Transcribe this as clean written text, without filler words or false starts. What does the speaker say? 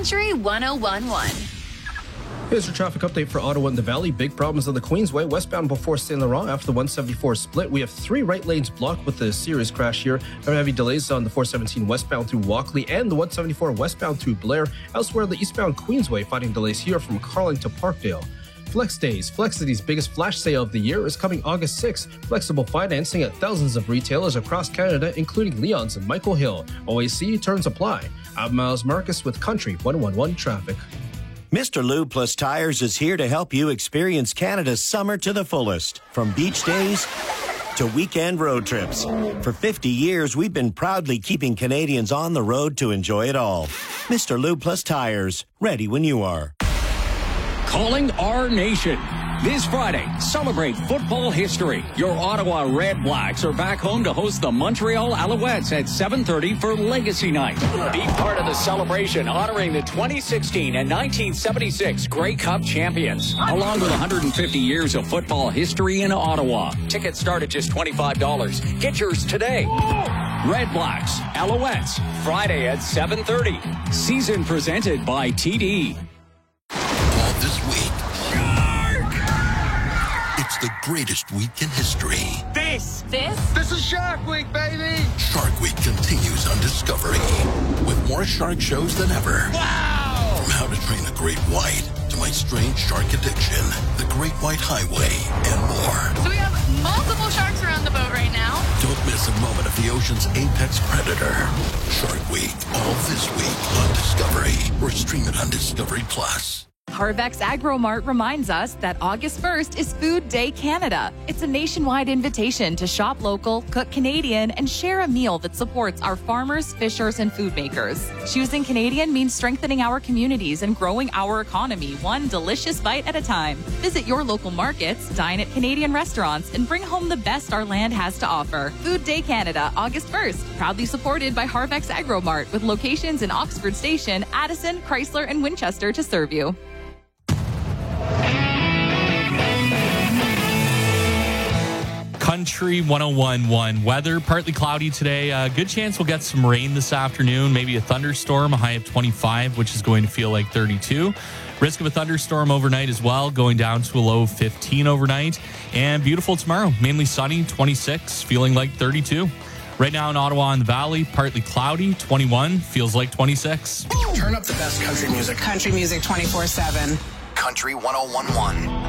Country 1011. Here's your traffic update for Ottawa and the Valley. Big problems on the Queensway westbound before Saint Laurent after the 174 split. We have 3 right lanes blocked with a serious crash here. There are heavy delays on the 417 westbound through Walkley and the 174 westbound through Blair. Elsewhere, the eastbound Queensway finding delays here from Carling to Parkdale. Flex Days. Flexity's biggest flash sale of the year is coming August 6th. Flexible financing at thousands of retailers across Canada, including Leon's and Michael Hill. OAC terms apply. I'm Miles Marcus with Country 111 Traffic. Mr. Lube Plus Tires is here to help you experience Canada's summer to the fullest. From beach days to weekend road trips. For 50 years, we've been proudly keeping Canadians on the road to enjoy it all. Mr. Lube Plus Tires, ready when you are. Calling our nation. This Friday, celebrate football history. Your Ottawa Red Blacks are back home to host the Montreal Alouettes at 7:30 for Legacy Night. Be part of the celebration honoring the 2016 and 1976 Grey Cup champions, along with 150 years of football history in Ottawa. Tickets start at just $25. Get yours today. Red Blacks, Alouettes, Friday at 7:30. Season presented by TD. This week, it's the greatest week in history. This is Shark Week, baby! Shark Week continues on Discovery with more shark shows than ever. Wow! From How to Train a Great White to My Strange Shark Addiction, The Great White Highway, and more. So we have multiple sharks around the boat right now. Don't miss a moment of the ocean's apex predator. Shark Week, all this week on Discovery, or stream it on Discovery Plus. Harvex AgroMart reminds us that August 1st is Food Day Canada. It's a nationwide invitation to shop local, cook Canadian, and share a meal that supports our farmers, fishers, and food makers. Choosing Canadian means strengthening our communities and growing our economy, one delicious bite at a time. Visit your local markets, dine at Canadian restaurants, and bring home the best our land has to offer. Food Day Canada, August 1st. Proudly supported by Harvex AgroMart, with locations in Oxford Station, Addison, Chrysler, and Winchester to serve you. Country 1011 weather, partly cloudy today. Good chance we'll get some rain this afternoon, maybe a thunderstorm, a high of 25, which is going to feel like 32. Risk of a thunderstorm overnight as well, going down to a low of 15 overnight. And beautiful tomorrow, mainly sunny, 26, feeling like 32. Right now in Ottawa and the Valley, partly cloudy, 21, feels like 26. Turn up the best country music. Country music 24/7. Country 1011.